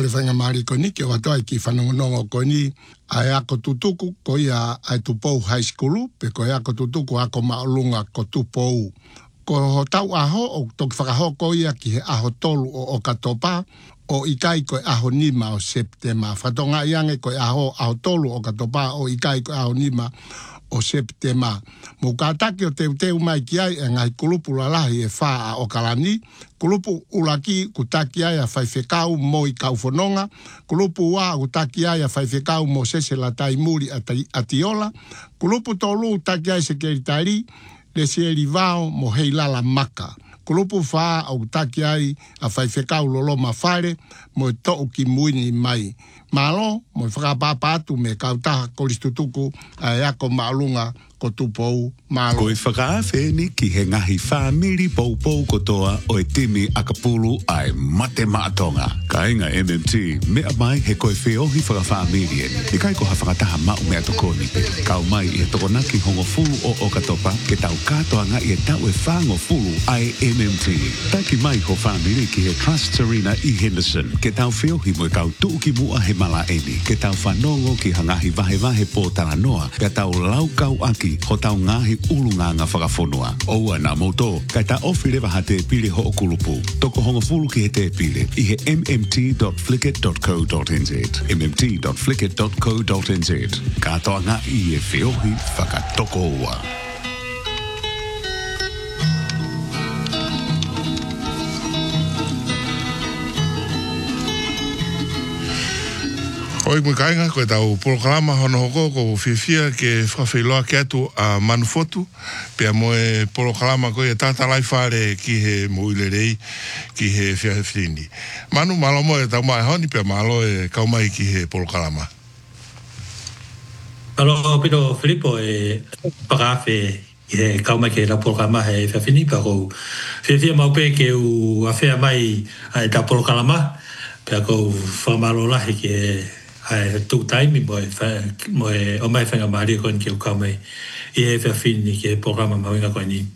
o le whainga maari ko ni, ke watoa ki whanongonongo ko ni, ai ako tutuku ko ia ai tupou high school, pe ko ia ako tutuku ako maolunga ko tupou. Ko ho tau aho, o toki whakaho ko ia ki he aho tolu o katopa, o ikai ko aho nima o Septema. Whatonga iange ko aho tolu o katopa, o ikai ko aho nima o Septema. Mo kātaki o teu mai ki ai, e ngai kulupu lalahi e whaa o kalani, kulupu ulaki kutaki ai a whaiwhekau mo i kauwhanonga, kulupu wā kutaki ai a whaiwhekau mo sese la taimuri atiola, kulupu tolu taki ai se keritari, le sieri vao mo hei lala maka. Kulupu whaa au taki ai a whaiwhekau lolo mawhare, mo e to'u ki muini mai. Malo, mo i whakapapatu me kautaha koristutuku a eako maalunga ko tupou malo. Ko i whakaawheni ki he ngahi whamiri poupou kotoa o e timi akapulu ai mate maatonga. Ka inga MMT, mea mai he koe whiohi whakawhamiri eni. I kai ko ha whakataha mau mea tokoni pe. Kau mai i he tokonaki hongo fulu o katopa ke tau katoa nga i e tau e whango fulu ai MMT. Taki mai ho whamiri ki he Trust Arena i Henderson. Ke tau whiohi mo i kau tuuki mua he mala eni. Ke tau whanongo ki hangahi vahe po taranoa. Ke tau laukau aki ho tau ngahi ulunganga whakafonua. Oua nā moto, kai ta ofi rewa ha te pili ho o kulupu. Toko hongo fulu ki he te pili i he mmt.flickit.co.nz mmt.flickit.co.nz Katoa ngā i e whiohi whakatoko ua. Oi mui kainga, koe tau polokalama hono hoko ko whiwhia ke whawhiloa ke atu a manufotu. Pea moe polokalama koe e tata lai whare ki he muilerei ki he whiawhini. Manu, malo moe tau mai honi, pea malo e kaumai ki he polokalama. Alo, Pito Filippo e pakawhi i he kaumai ke la polokalama he whiawhini, pea kou whiwhia maupe ke u awhea mai e ta polokalama, pea kou whamalo lahi ke ai tu taimi mo o mai whanga maari ko ki o kaumai i he whiawhini ke programa mawinga ko ni.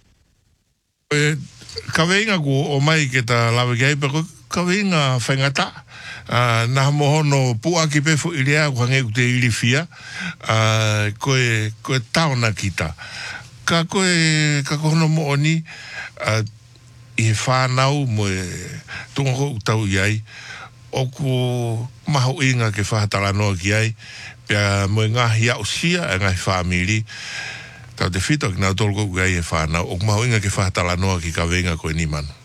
Kaweinga ko o mai ke ta lawe ki aipa ko kaweinga whangata na mohono puaki pefu irea ko hange te ilifia koe taona kita. Ka kohono mo oni i he whanau mo e tungoko utau iai o ko maho inga ke whahatalanoa ki ai, pia mo ngahi au sia e ngahi whamiri, tau te whito ki nau tolko ku ai e whanau, o maho inga ke whahatalanoa ki ka venga koe ni manu.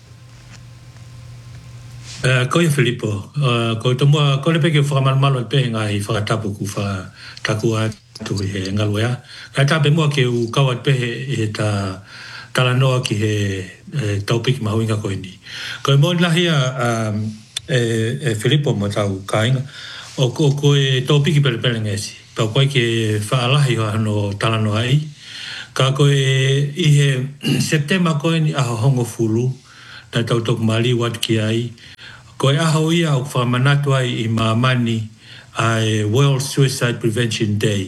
Koe Filippo, koe tomua, koe lepe ke whakamalumalo e pehe ngahi whakatapu ku whataku atu he ngaloea. Kai tape mua ke u kawat pehe e ta talanoa ki he taupiki maho inga koe ni. Koe mo lahia Filippo mo tau kainga o koe topiki pele ngesi pa koe ke whaalahi o ano talano ai ka koe i he September koe ni aho hongo fulu na tau toku mali wat ki ai koe aho ia o whamanatu ai i maamani ai World Suicide Prevention Day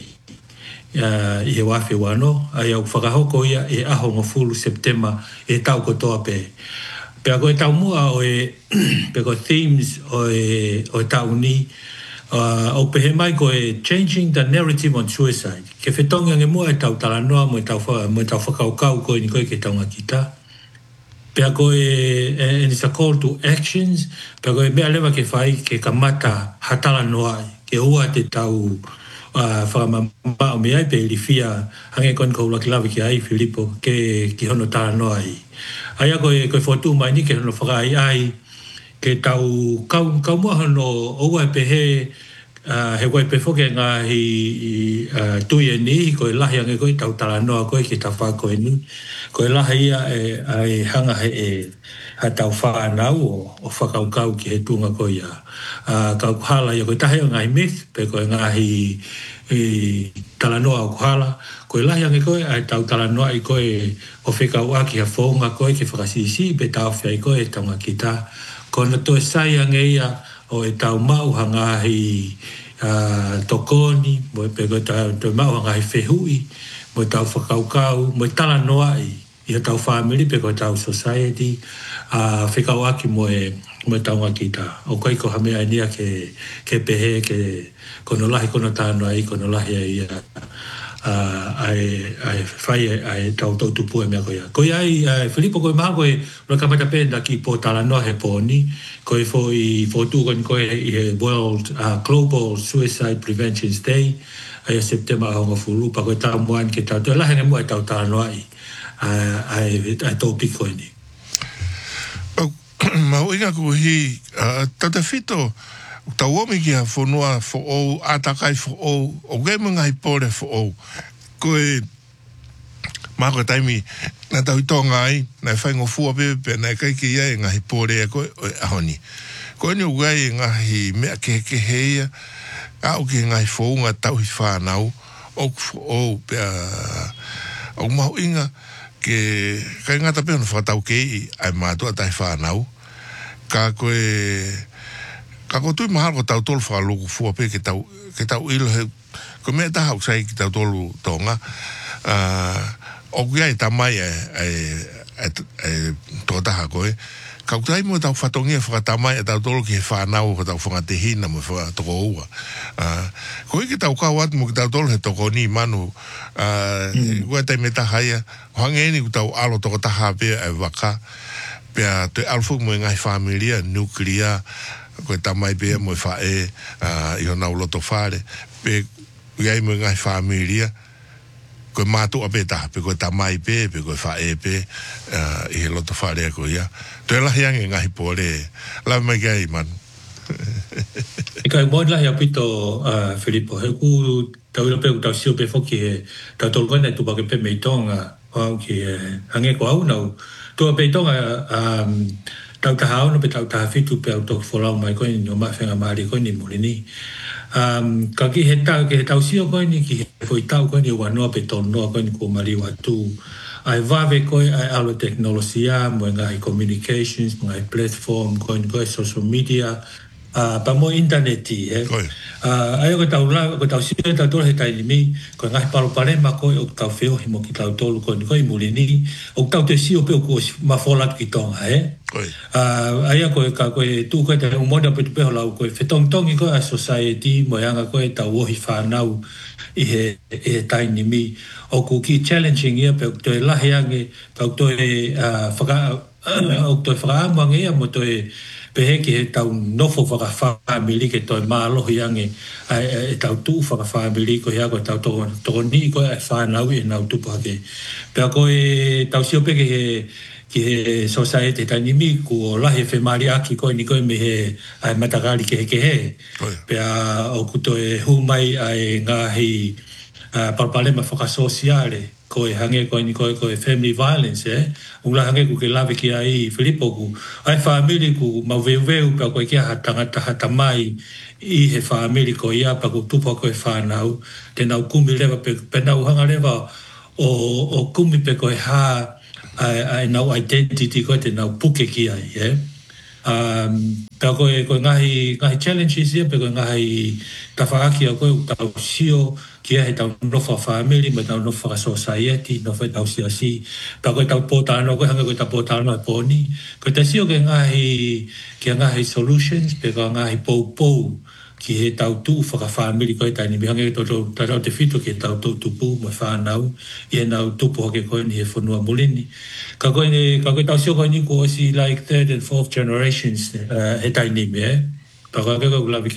i he wafi wano ai au whakahoko ia e aho hongo fulu September e tau kotoa pe pea koe tau mua o pe koe themes o tau ni o pehe mai koe changing the narrative on suicide. Ke whetonga nge mua e tau talanoa mo e tau whakaukau koe ni koe ke taunga kita. Pea koe and it's a call to actions. Pea koe mea lewa ke whai ke kamata hatalanoa ke ua te tau whakamamba o me ai pe ilifia hange kon kou laki lawi ki ai Filippo ke hono talanoa ai. Aia koe whotu mai ni ke hono whakai ai ke tau kau mua hono oua pehe he koe pefoke ngā hi tuie ni koe lahi ange koe tau talanoa koe ke tau wha koe ni koe lahi ia e hanga he tau whanau o whakaukau ki he tunga koe ia kau kuhala ia koe tahe o ngāhi myth pe koe ngāhi talanoa o kuhala koe lahi ange koe ai tau talanoa i koe o whekau aki ha whonga koe ke whakasisi pe tau whia i koe taunga kita kona toe sai ange ia o e tau mau hangahi tokoni mo pe koe tau mau hangahi whehui mo tau whakaukau mo talanoa i tau family pe koe tau society whekau aki mo e mo taunga kita o kai ko hame ai nia ke pehe ke kono lahi kono tano ai kono lahi ai ai fai ai tau tupu me ko ai Filippo ko ma ko lo ka mata penda ki po tala no he poni ko fo tu ko i World Global Suicide Prevention Day ai September ho fulu pa ko ta moan ke ta la he mo tau tala no ai to piko ni ma o inga ko hi tata fito ta womi ki a fonua fo o atakai fo o gemenga i pole fo o ko ma ko taimi na ta utonga ai na fa ngo fu be na kai ki ia nga i pole ko ahoni ko ni ugai nga hi me ke he a o ki nga i fo nga tau hi fa nau o pe o ma inga ke kai nga ta pe no fa tau ke ai ma to ta fa nau ka ko tu mahal ko tau tolu fa lu fu pe ke tau il ko me ta hau sai ki tau tolu tonga o gua ta mai to ta ha ko ka utai mo tau fatongi fa ta mai tau tolu ki fa na o tau fa te hina mo fa to ko ko ki tau ka wat mo tau tolu to ko ni manu gua ta me ta haya hangeni tau alo to ta ha pe waka pe te alfu mo ngai familia nuclear ko tamai be mo fa i ona loto fare pe ia mo ngai familia ko matu apeta pe ko tamai pe ko fa pe i loto fare ko ia to la yang ngai pole la mai gai man kai mo la ya pito Filippo he ku tau pe tau sio pe foki tau tol kona tu ba ke pe meitonga o ki hange ko au no to pe tonga tau ta hao no pe tau ta fitu pe auto folau mai ko ni ma fenga mari ko ni mulini ka ki he tau sio ko ni ki foi tau ko ni wa no pe ton no ko ni ko mari wa tu ai va ve ko ai alo teknologia mo ngai communications mo ngai platform ko ni ko social media pa mo internet ai ko tau la ko tau sio tau to he tai mi ko ngai palo pare ma ko o tau feo hi mo ki tau tolu ko ni ko i mulini o tau te sio pe ko ma fola ki tonga ai ko ka ko tu ko te mo da pe pe la ko fetong tong ko a society mo yanga ko tau o hi fa nau i he tai ni mi o ku ki challenging ia pe to la yange pe to faka o to fra mo nge mo to pe ke tau no fo fa family ke to ma lo yange ai tau tu fa family ko ya ko tau to ni ko fa na wi na tu pa ke pe ko tau sio pe ke society ta ni mi ko la he family aki ko ni ko me he ai matagali ke he pe o ku to hu mai ai nga hi palpale ma foka sociale ko hange ko ni ko family violence ula hange ku ke lave ki ai Filippo ku ai family ku ma veu pa ko ki hata mai i he family ko ia pa ku tu pa ko fa nau te nau kumi leva pe nau hanga leva o kumi pe ko ha ai nau identity ko te nau puke ki ai pa ko ngai challenges ia pe ko ngai tafaki ko tau sio ki he tau no fa family ma tau no fa society no fa tau si pa ko tau pota no ko hanga ko tau pota no poni ko te sio ke ngai solutions pe ko ngai po ki he tau tu fa family ko ta ni bi hanga to te fito ki tau tu pu ma fa nau e nau tu po ke ko ni he fonua mulini ka ko tau sio ko ni ko si like third and fourth generations he ta ni me pa ko la